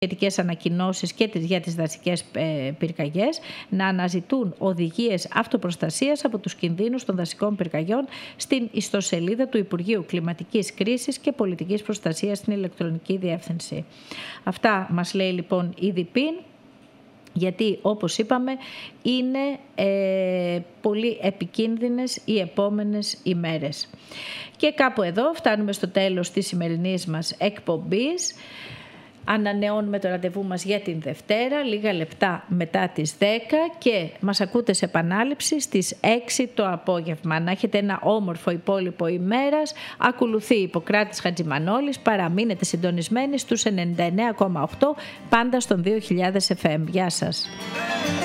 σχετικές ανακοινώσεις και για τις δασικές πυρκαγιές, να αναζητούν οδηγίες αυτοπροστασίας από τους κινδύνους των δασικών πυρκαγιών στην ιστοσελίδα του Υπουργείου Κλιματικής Κρίσης και Πολιτικής Προστασίας στην ηλεκτρονική διεύθυνση. Αυτά μας λέει λοιπόν η ΔΠΗΝ, γιατί όπως είπαμε είναι πολύ επικίνδυνες οι επόμενες ημέρες. Και κάπου εδώ φτάνουμε στο τέλος της σημερινής μας εκπομπής. Ανανεώνουμε το ραντεβού μας για την Δευτέρα, λίγα λεπτά μετά τις 10, και μας ακούτε σε επανάληψη στις 6 το απόγευμα. Να έχετε ένα όμορφο υπόλοιπο ημέρας. Ακολουθεί Ιπποκράτης Χατζημανόλης. Παραμείνετε συντονισμένοι στους 99,8 πάντα στον 2000 FM. Γεια σας.